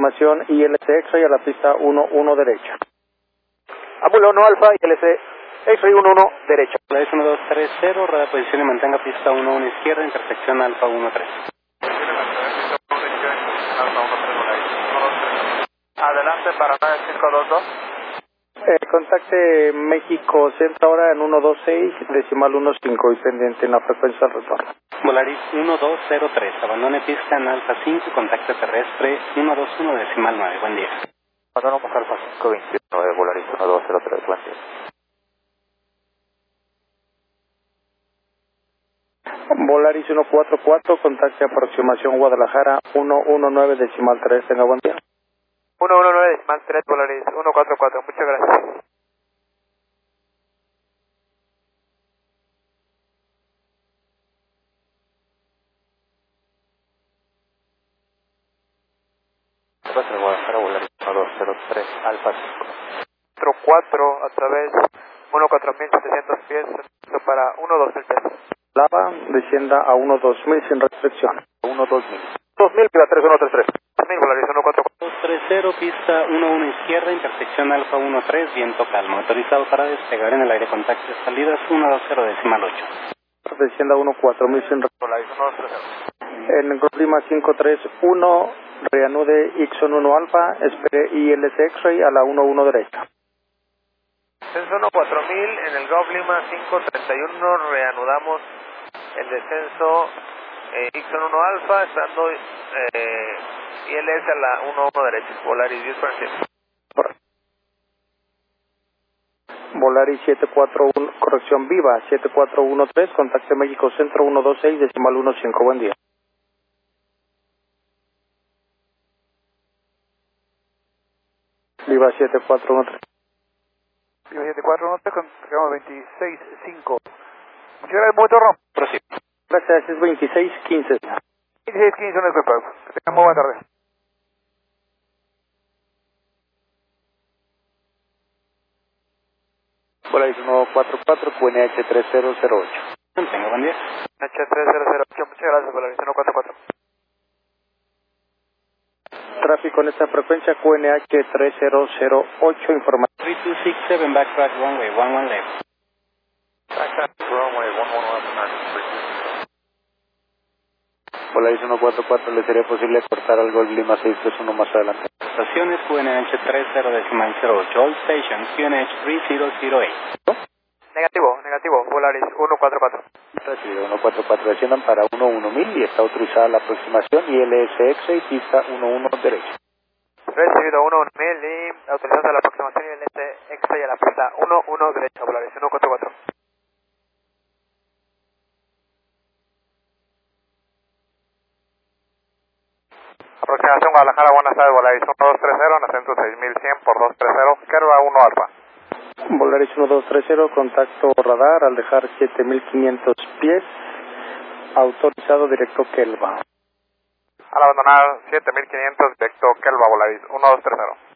aproximación ILC X-ray a la pista 11 derecha. Ambula 1 Alfa, ILC X-ray 11 derecha. Volaris 1230, rueda posición y mantenga pista 11 izquierda, intersección Alfa 13. Adelante para 9522. Contacte México Centro ahora en 126, decimal 15 y pendiente en la frecuencia del retorno. Volaris 1203, abandone pista en Alfa 5, contacto terrestre 121, decimal 9, buen día. Abandonamos Alfa 521 de Volaris 1203, buen día. Volaris 144, contacte aproximación Guadalajara 119, decimal 3, tenga buen día. 119 decimal 3, Volaris 144, muchas gracias. Guadalajara, Volaris 1203, Alfa 5. 4 a través 14700 pies para 12000. Lava, descienda a 12000 sin restricción. 2000. 2000, pila 3133. 2000, Volaris 144. 230, pista 11 izquierda, intersección Alfa 13, viento calmo. Autorizado para despegar en el aire contacto de salidas 120, decimal 8. Descienda a 14000 sin restricción. Volaris 120. En Lima 531, reanude Ixon 1 Alfa, espere ILC X-ray a la 11 derecha. Descenso 14000 en el Golf Lima 531, reanudamos el descenso Ixon 1 Alfa, estando ILS a la 11 derecha, Volaris 10%. Volaris 741, corrección viva, 7413, contacte México Centro 126, decimal 15, buen día. Viva 7413. Viva 7413, con 265. Muchas gracias, buen turno. Prosigue. Gracias, es 2615. 1615, una disculpa. Que tengan muy buena tarde. Volaris 144, QNH 3008. Tenga buen día. H3008, muchas gracias, Volaris 144. Tráfico en esta frecuencia QNH 3008, información. 3267, backtrack runway 11 left. Backtrack runway 11 left. Volaris 144, ¿le sería posible cortar al Golf Lima 631 más adelante? Estaciones QNH 30 decimal 08, all stations QNH 3008. Negativo, Volaris 144. Recibido 144, desciendan para 11000 y está autorizada la aproximación ILSX y pista 11 derecha. Recibido 11000 y autorizada la aproximación ILSX y a la pista 11 derecha, Volaris 144. Aproximación Guadalajara, buenas tardes, Volaris 1230, en acento 6100 por 230, curva 1 Alfa. Volaris 1230, contacto radar al dejar 7500 pies, autorizado directo Kelva. Al abandonar 7500, directo Kelva, Volaris 1230.